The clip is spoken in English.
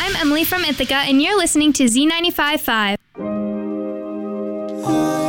I'm Emily from Ithaca, and you're listening to Z95.5.